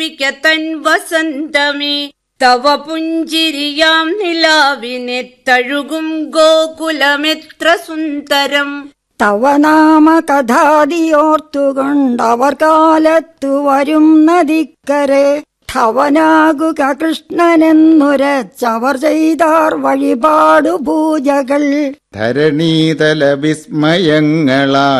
തൻ വസന്തമേ തവ പുഞ്ചിരിയാം നിലാവിനെ തഴുകും ഗോകുലമെത്ര സുന്ദരം. തവ നാമ കഥാതിയോർത്തുകൊണ്ടവർ കാലത്തു വരും നദിക്കരെ ധവനാകുക കൃഷ്ണനെന്നുരച്ചവർ ചെയ്താർ വഴിപാടു പൂജകൾ. ധരണീതല വിസ്മയങ്ങളാ